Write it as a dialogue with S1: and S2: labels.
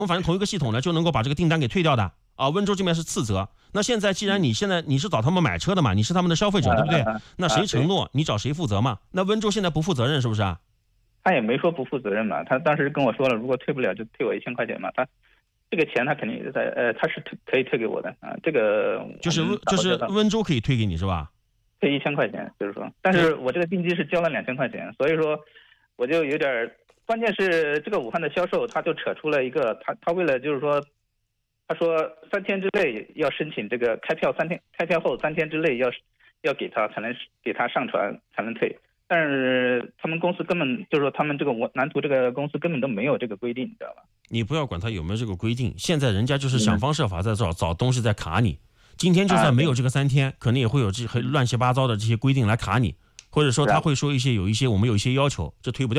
S1: 我们反正同一个系统呢，就能够把这个订单给退掉的啊。温州这边是次责。那现在既然你是找他们买车的嘛，你是他们的消费者，对不对？那谁承诺你找谁负责嘛？那温州现在不负责任是不是啊？
S2: 他也没说不负责任嘛，他当时跟我说了，如果退不了就退我1000块钱嘛。他这个钱他肯定他是可以退给我的啊。这个
S1: 就是温州可以退给你是吧？
S2: 退1000块钱，就是说，但是我这个定金是交了2000块钱，所以说我就有点，关键是这个武汉的销售他就扯出了一个，他为了就是说，他说3天之内要申请这个开票开票后3天之内要给他才能给他上传才能退。但是他们公司根本就是说，他们这个南图这个公司根本都没有这个规定，你知道吧？
S1: 你不要管他有没有这个规定，现在人家就是想方设法在找东西在卡你。今天就算没有这个3天，可能也会有这乱七八糟的这些规定来卡你，或者说他会说有一些我们有一些要求，这推不掉。